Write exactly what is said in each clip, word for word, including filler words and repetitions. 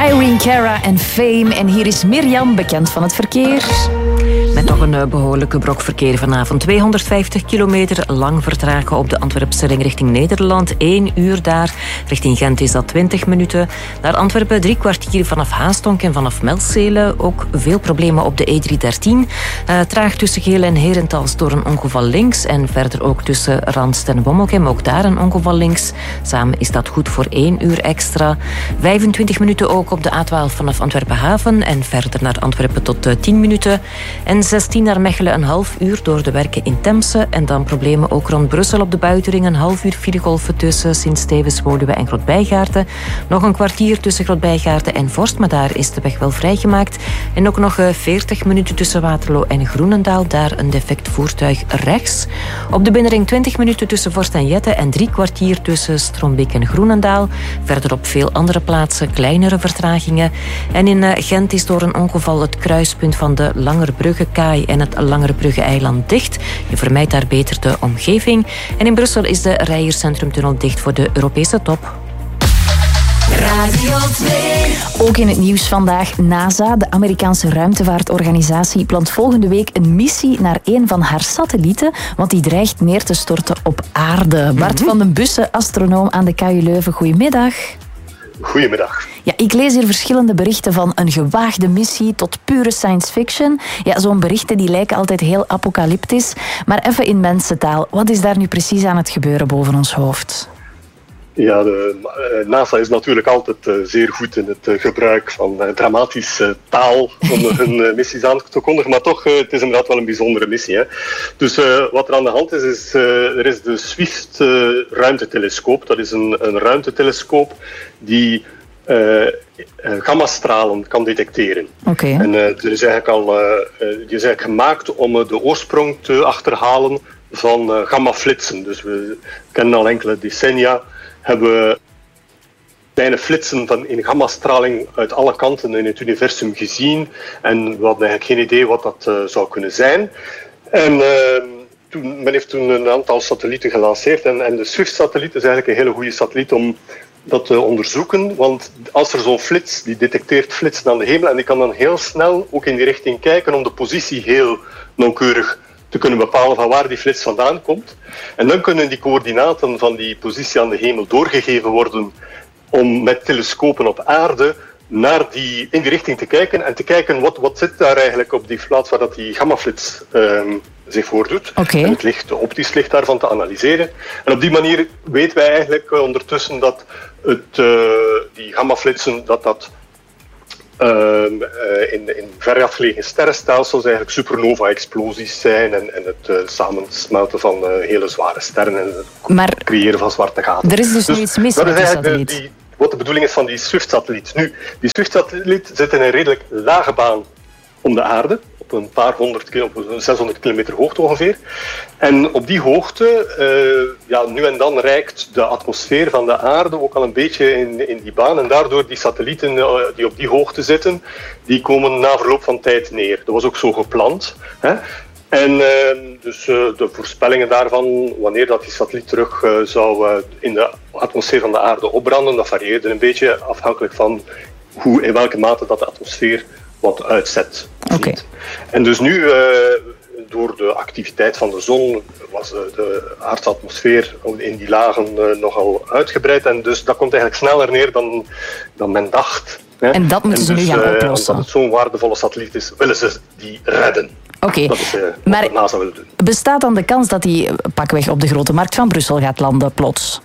Irene Cara en Fame. En hier is Mirjam, bekend van het verkeer. Met nog een behoorlijke brok verkeer vanavond. tweehonderdvijftig kilometer lang vertragen op de Antwerpse ring richting Nederland. Eén uur daar. Richting Gent is dat twintig minuten. Naar Antwerpen drie kwartier vanaf Haastonk en vanaf Melzele. Ook veel problemen op de E driehonderddertien. Uh, traag tussen Geel en Herentals door een ongeval links. En verder ook tussen Randst en Wommelgem. Ook daar een ongeval links. Samen is dat goed voor één uur extra. vijfentwintig minuten ook op de A twaalf vanaf Antwerpen Haven. En verder naar Antwerpen tot uh, tien minuten. En zestien naar Mechelen een half uur door de werken in Temse. En dan problemen ook rond Brussel op de buitenring. Een half uur filegolfen tussen Sint-Stevens, Woluwe en Grootbijgaarden. Nog een kwartier tussen Grootbijgaarden en Vorst, maar daar is de weg wel vrijgemaakt. En ook nog veertig minuten tussen Waterloo en Groenendaal. Daar een defect voertuig rechts. Op de binnenring twintig minuten tussen Vorst en Jette en drie kwartier tussen Strombeek en Groenendaal. Verder op veel andere plaatsen kleinere vertragingen. En in Gent is door een ongeval het kruispunt van de Langerbrugge-kaai en het Langerbrugge-eiland dicht. Je vermijdt daar beter de omgeving. En in Brussel is de Rijerscentrumtunnel dicht voor de Europese top. Radio twee. Ook in het nieuws vandaag. NASA, de Amerikaanse ruimtevaartorganisatie, plant volgende week een missie naar een van haar satellieten, want die dreigt neer te storten op aarde. Bart mm-hmm. van den Bussen, astronoom aan de K U Leuven. Goedemiddag. Goedemiddag. Ja, ik lees hier verschillende berichten van een gewaagde missie tot pure science fiction. Ja, zo'n berichten die lijken altijd heel apocalyptisch. Maar even in mensentaal, wat is daar nu precies aan het gebeuren boven ons hoofd? Ja, de uh, NASA is natuurlijk altijd uh, zeer goed in het uh, gebruik van uh, dramatische uh, taal om hun uh, missies aan te kondigen, maar toch, uh, het is inderdaad wel een bijzondere missie. Hè. Dus uh, wat er aan de hand is, is uh, er is de Swift uh, ruimtetelescoop. Dat is een, een ruimtetelescoop die uh, uh, gammastralen kan detecteren. Okay. En uh, er is eigenlijk al, uh, uh, die is eigenlijk gemaakt om uh, de oorsprong te achterhalen van uh, gammaflitsen. Dus we kennen al enkele decennia hebben we kleine flitsen van in gammastraling uit alle kanten in het universum gezien. En we hadden eigenlijk geen idee wat dat uh, zou kunnen zijn. En uh, toen, men heeft toen een aantal satellieten gelanceerd. En, en de Swift-satelliet is eigenlijk een hele goede satelliet om dat te onderzoeken. Want als er zo'n flits, die detecteert flitsen aan de hemel, en die kan dan heel snel ook in die richting kijken om de positie heel nauwkeurig te kunnen bepalen van waar die flits vandaan komt. En dan kunnen die coördinaten van die positie aan de hemel doorgegeven worden om met telescopen op aarde naar die, in die richting te kijken en te kijken wat, wat zit daar eigenlijk op die plaats waar dat die gammaflits um, zich voordoet. Okay. En het licht, de optisch licht daarvan te analyseren. En op die manier weten wij eigenlijk uh, ondertussen dat het, uh, die gammaflitsen, dat dat Uh, uh, in, in ver afgelegen sterrenstelsels eigenlijk supernova-explosies zijn en, en het uh, samensmelten van uh, hele zware sterren en het maar creëren van zwarte gaten. Er is dus, dus nu iets mis met die satelliet. Die, wat de bedoeling is van die Swift-satelliet. Nu, die Swift-satelliet zit in een redelijk lage baan om de aarde, op een paar honderd, op een zeshonderd kilometer hoogte ongeveer. En op die hoogte, uh, ja, nu en dan reikt de atmosfeer van de aarde ook al een beetje in, in die baan. En daardoor die satellieten uh, die op die hoogte zitten, die komen na verloop van tijd neer. Dat was ook zo gepland. Hè? En uh, dus uh, de voorspellingen daarvan, wanneer dat die satelliet terug uh, zou uh, in de atmosfeer van de aarde opbranden, dat varieerde een beetje afhankelijk van hoe, in welke mate dat de atmosfeer wat uitzet. Okay. En dus nu, uh, door de activiteit van de zon, was uh, de aardse atmosfeer in die lagen uh, nogal uitgebreid. En dus dat komt eigenlijk sneller neer dan, dan men dacht. Hè. En dat moeten en ze dus, nu gaan oplossen. Uh, omdat het zo'n waardevolle satelliet is, willen ze die redden. Oké, okay. Dat is uh, wat maar NASA wil doen. Bestaat dan de kans dat die pakweg op de grote markt van Brussel gaat landen, plots?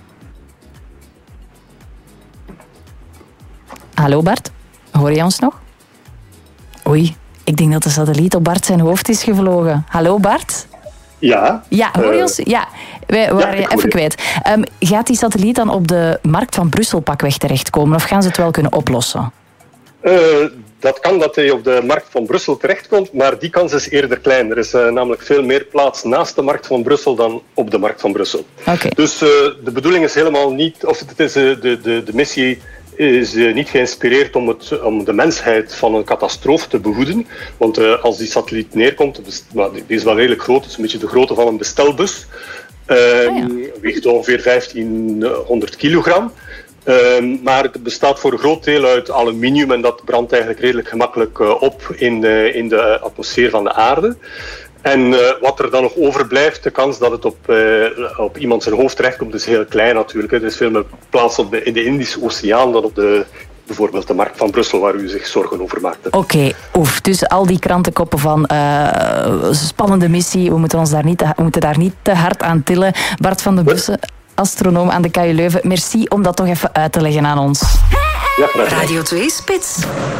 Hallo Bart, hoor je ons nog? Oei, ik denk dat de satelliet op Bart zijn hoofd is gevlogen. Hallo Bart? Ja. Ja, hoor je ons? Uh, ja, wij waren ja, je even je. kwijt. Um, gaat die satelliet dan op de markt van Brussel pakweg terechtkomen of gaan ze het wel kunnen oplossen? Uh, dat kan dat hij op de markt van Brussel terechtkomt, maar die kans is eerder klein. Er is uh, namelijk veel meer plaats naast de markt van Brussel dan op de markt van Brussel. Okay. Dus uh, de bedoeling is helemaal niet, of het is uh, de, de, de missie is uh, niet geïnspireerd om, het, om de mensheid van een catastrofe te behoeden. Want uh, als die satelliet neerkomt, dus, nou, die is wel redelijk groot, het is een beetje de grootte van een bestelbus. Uh, oh ja. Weegt ongeveer vijftienhonderd kilogram. Uh, maar het bestaat voor een groot deel uit aluminium en dat brandt eigenlijk redelijk gemakkelijk uh, op in de, in de atmosfeer van de aarde. En uh, wat er dan nog overblijft, de kans dat het op, uh, op iemand zijn hoofd terechtkomt, is heel klein natuurlijk. Hè. Er is veel meer plaats op de, in de Indische Oceaan dan op de, bijvoorbeeld de markt van Brussel, waar u zich zorgen over maakte. Oké, okay, oef. Dus al die krantenkoppen van uh, spannende missie, we moeten, ons daar niet te, we moeten daar niet te hard aan tillen. Bart van den Bussen, astronoom aan de K U Leuven, merci om dat toch even uit te leggen aan ons. Ja, Radio twee Spits.